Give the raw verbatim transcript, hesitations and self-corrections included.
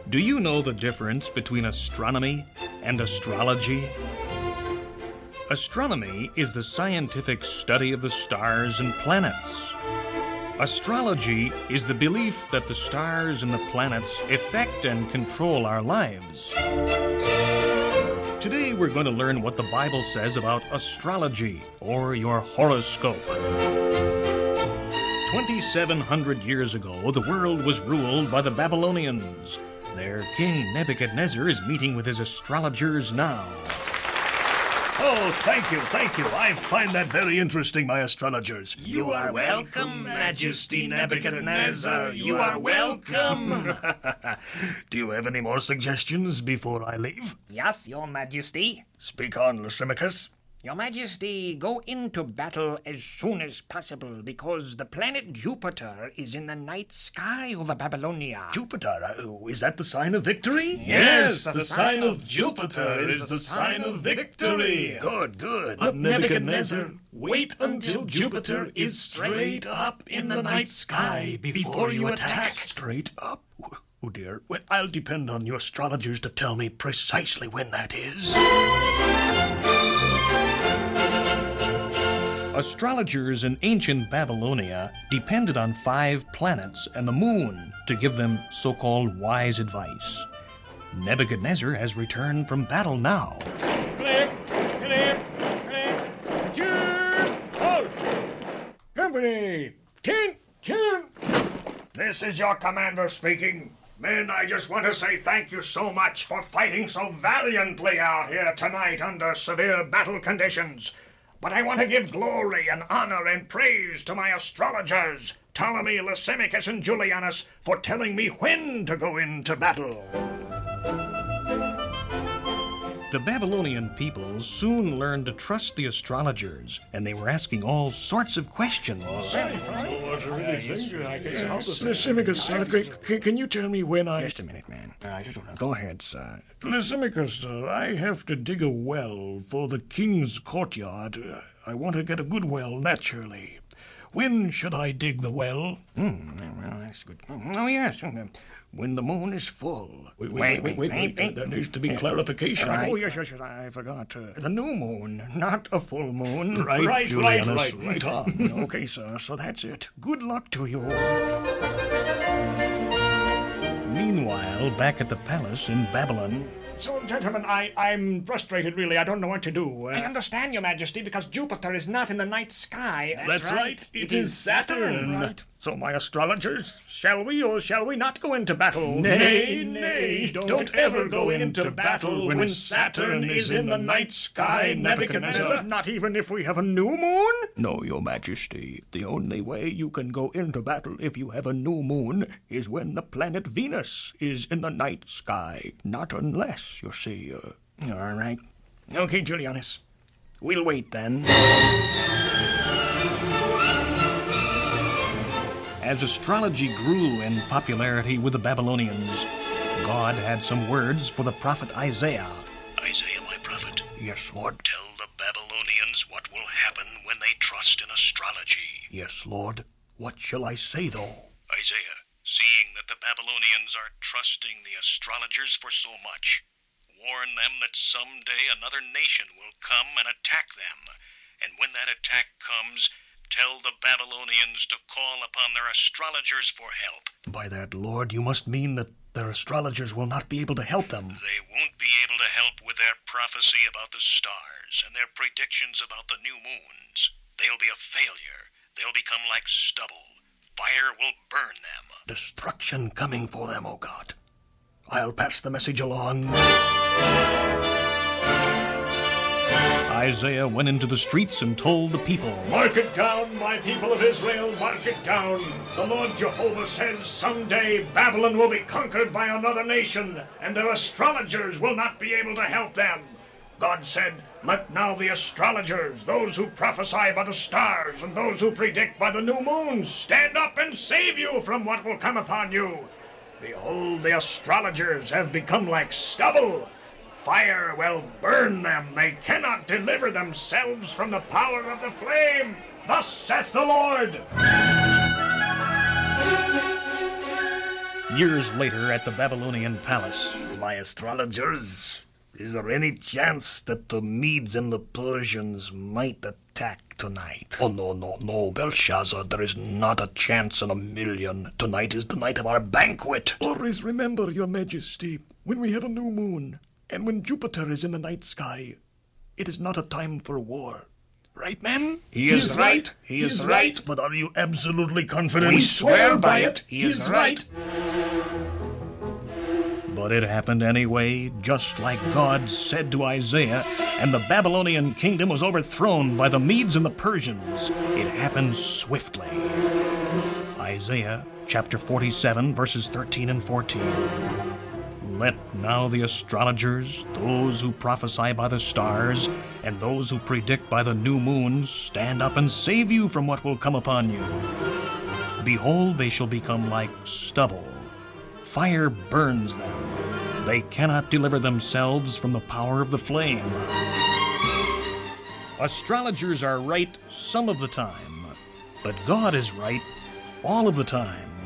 Do you know the difference between astronomy and astrology? Astronomy is the scientific study of the stars and planets. Astrology is the belief that the stars and the planets affect and control our lives. Today we're going to learn what the Bible says about astrology, or your horoscope. twenty-seven hundred years ago, the world was ruled by the Babylonians. Their king Nebuchadnezzar is meeting with his astrologers now. Oh, thank you, thank you. I find that very interesting, my astrologers. You are welcome, Majesty Nebuchadnezzar. You are welcome. Do you have any more suggestions before I leave? Yes, Your Majesty. Speak on, Lysimachus. Your Majesty, go into battle as soon as possible because the planet Jupiter is in the night sky over Babylonia. Jupiter? Oh, is that the sign of victory? Yes, the, the sign of Jupiter is the sign of victory. Good, good. But Nebuchadnezzar, wait until Jupiter is straight up in the night sky before you attack. Straight up? Oh, dear. Well, I'll depend on you astrologers to tell me precisely when that is. Astrologers in ancient Babylonia depended on five planets and the moon to give them so-called wise advice. Nebuchadnezzar has returned from battle now. Clear, clear, clear. Turn, hold. Company, ten, ten. This is your commander speaking. Men, I just want to say thank you so much for fighting so valiantly out here tonight under severe battle conditions. But I want to give glory and honor and praise to my astrologers, Ptolemy, Lysimachus, and Julianus, for telling me when to go into battle. The Babylonian people soon learned to trust the astrologers, and they were asking all sorts of questions. Lysimachus, uh, can, can you tell me when I... Just a minute, man. Uh, just Go ahead, sir. Lysimachus, uh, I have to dig a well for the king's courtyard. Uh, I want to get a good well, naturally. When should I dig the well? Hmm, well, that's good. Oh, yes. When the moon is full. Wait, wait, wait, wait, wait. wait. There needs to be clarification. Right. Oh, yes, yes, yes, I forgot. Uh, the new moon, not a full moon. Right, right, Julianus, right, right, right on. Okay, sir, so that's it. Good luck to you. Meanwhile, back at the palace in Babylon... So, gentlemen, I, I'm frustrated, really. I don't know what to do. Uh, I understand, Your Majesty, because Jupiter is not in the night sky. That's, That's right. right. It, it is Saturn. Saturn. Right. So, my astrologers, shall we or shall we not go into battle? Nay, nay, don't, don't ever go into battle when Saturn is in the night sky, Nebuchadnezzar. Not even if we have a new moon? No, Your Majesty. The only way you can go into battle if you have a new moon is when the planet Venus is in the night sky. Not unless, you see. Uh... All right. Okay, Julianus. We'll wait then. As astrology grew in popularity with the Babylonians, God had some words for the prophet Isaiah. Isaiah, my prophet. Yes, Lord. Tell the Babylonians what will happen when they trust in astrology. Yes, Lord. What shall I say, though? Isaiah, seeing that the Babylonians are trusting the astrologers for so much, warn them that someday another nation will come and attack them. And when that attack comes, tell the Babylonians to call upon their astrologers for help. By that, Lord, you must mean that their astrologers will not be able to help them. They won't be able to help with their prophecy about the stars and their predictions about the new moons. They'll be a failure. They'll become like stubble. Fire will burn them. Destruction coming for them, O God. I'll pass the message along. Isaiah went into the streets and told the people, Mark it down, my people of Israel, mark it down. The Lord Jehovah says someday Babylon will be conquered by another nation, and their astrologers will not be able to help them. God said, let now the astrologers, those who prophesy by the stars and those who predict by the new moons, stand up and save you from what will come upon you. Behold, the astrologers have become like stubble. Fire will burn them. They cannot deliver themselves from the power of the flame. Thus saith the Lord. Years later at the Babylonian palace, My astrologers, is there any chance that the Medes and the Persians might attack tonight? Oh, no, no, no, Belshazzar, there is not a chance in a million. Tonight is the night of our banquet. Always remember, Your Majesty, when we have a new moon, and when Jupiter is in the night sky, it is not a time for war. Right, men? He is right. He is right. But are you absolutely confident? We swear by it. He is right. but it happened anyway, just like God said to Isaiah, and the Babylonian kingdom was overthrown by the Medes and the Persians. It happened swiftly. Isaiah chapter forty-seven, verses thirteen and fourteen. Let now the astrologers, those who prophesy by the stars, and those who predict by the new moon, stand up and save you from what will come upon you. Behold, they shall become like stubble. Fire burns them. They cannot deliver themselves from the power of the flame. Astrologers are right some of the time, but God is right all of the time.